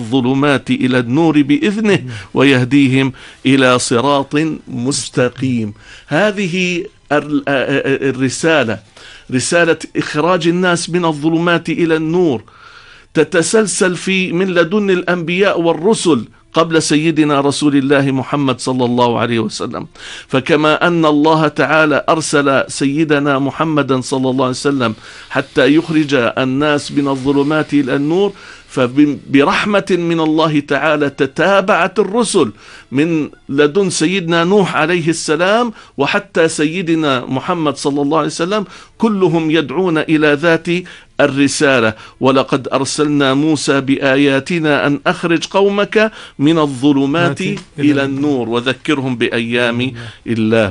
الظلمات إلى النور بإذنه ويهديهم إلى صراط مستقيم. هذه الرسالة، رسالة إخراج الناس من الظلمات إلى النور، تتسلسل من لدن الأنبياء والرسل قبل سيدنا رسول الله محمد صلى الله عليه وسلم. فكما أن الله تعالى أرسل سيدنا محمدا صلى الله عليه وسلم حتى يخرج الناس من الظلمات إلى النور، فبرحمة من الله تعالى تتابعت الرسل من لدن سيدنا نوح عليه السلام وحتى سيدنا محمد صلى الله عليه وسلم، كلهم يدعون إلى ذات الرسالة. ولقد أرسلنا موسى بآياتنا أن أخرج قومك من الظلمات إلى النور وذكرهم بأيام الله.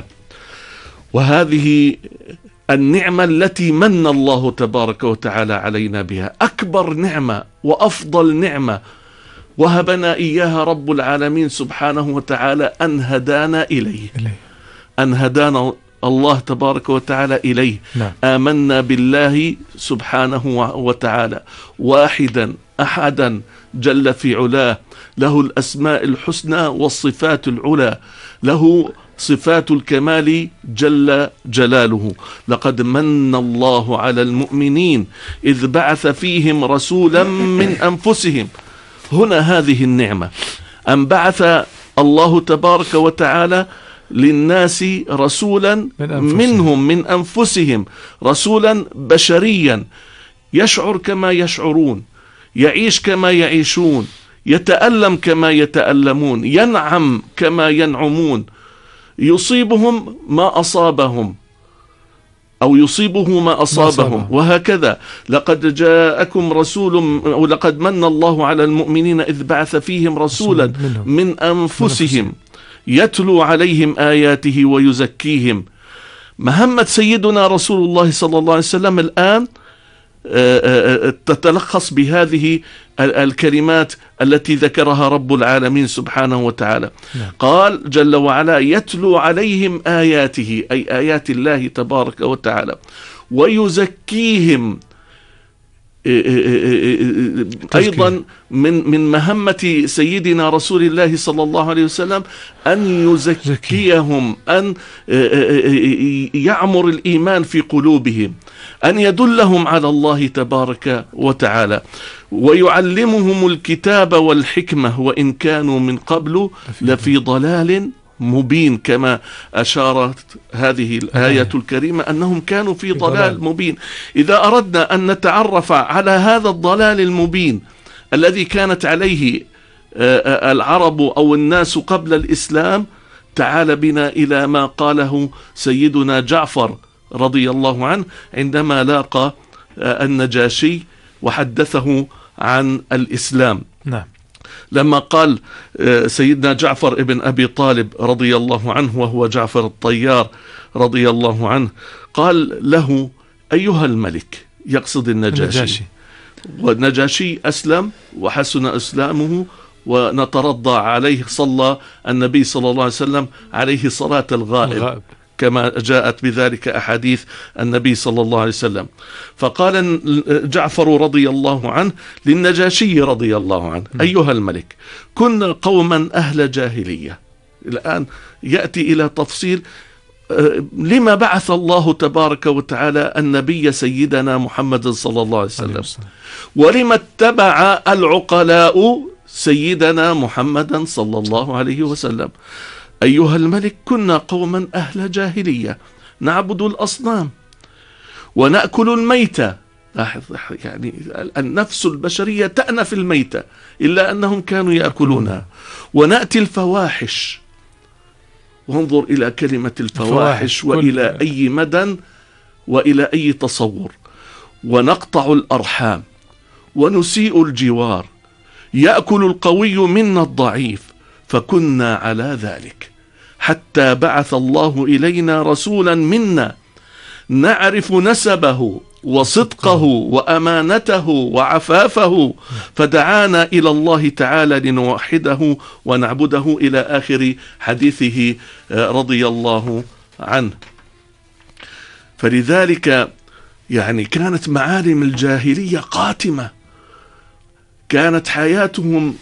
وهذه النعمة التي من الله تبارك وتعالى علينا بها، أكبر نعمة وأفضل نعمة وهبنا إياها رب العالمين سبحانه وتعالى، أن هدانا إليه، أن هدانا الله تبارك وتعالى إليه. آمنا بالله سبحانه وتعالى واحدا أحدا جل في علاه، له الأسماء الحسنى والصفات العلى، له صفات الكمال جل جلاله. لقد من الله على المؤمنين إذ بعث فيهم رسولا من أنفسهم. هنا هذه النعمة، أن بعث الله تبارك وتعالى للناس رسولا منهم من أنفسهم، رسولا بشريا يشعر كما يشعرون، يعيش كما يعيشون، يتألم كما يتألمون، ينعم كما ينعمون، يصيبهم ما أصابهم أو يصيبه ما أصابهم، وهكذا. لقد جاءكم رسول، ولقد من الله على المؤمنين إذ بعث فيهم رسولا من أنفسهم يتلو عليهم آياته ويزكيهم. مهمة سيدنا رسول الله صلى الله عليه وسلم الآن تتلخص بهذه الكلمات التي ذكرها رب العالمين سبحانه وتعالى. قال جل وعلا: يتلو عليهم آياته، أي آيات الله تبارك وتعالى، ويزكيهم. أيضا من مهمة سيدنا رسول الله صلى الله عليه وسلم أن يزكيهم، أن يعمر الإيمان في قلوبهم، أن يدلهم على الله تبارك وتعالى، ويعلمهم الكتاب والحكمة وإن كانوا من قبل لفي ضلال مبين، كما أشارت هذه الآية الكريمة أنهم كانوا في ضلال مبين. إذا أردنا أن نتعرف على هذا الضلال المبين الذي كانت عليه العرب أو الناس قبل الإسلام، تعال بنا إلى ما قاله سيدنا جعفر رضي الله عنه عندما لاقى النجاشي وحدثه عن الإسلام. لما قال سيدنا جعفر ابن أبي طالب رضي الله عنه، وهو جعفر الطيار رضي الله عنه، قال له: أيها الملك، يقصد النجاشي. والنجاشي أسلم وحسن إسلامه، ونترضى عليه، صلى النبي صلى الله عليه وسلم عليه صلاة الغائب كما جاءت بذلك أحاديث النبي صلى الله عليه وسلم. فقال جعفر رضي الله عنه للنجاشي رضي الله عنه: أيها الملك، كنا قوما أهل جاهلية. الآن يأتي إلى تفصيل لما بعث الله تبارك وتعالى النبي سيدنا محمد صلى الله عليه وسلم، ولما اتبع العقلاء سيدنا محمدا صلى الله عليه وسلم. أيها الملك، كنا قوما أهل جاهلية نعبد الأصنام ونأكل الميتة. يعني النفس البشرية تأنف الميتة، إلا أنهم كانوا يأكلونها. ونأتي الفواحش، وانظر إلى كلمة الفواحش وإلى أي مدى وإلى أي تصور. ونقطع الأرحام ونسيء الجوار، يأكل القوي منا الضعيف، فكنا على ذلك حتى بعث الله إلينا رسولا منا نعرف نسبه وصدقه وأمانته وعفافه، فدعانا إلى الله تعالى لنوحده ونعبده، إلى آخر حديثه رضي الله عنه. فلذلك يعني كانت معالم الجاهلية قاتمة، كانت حياتهم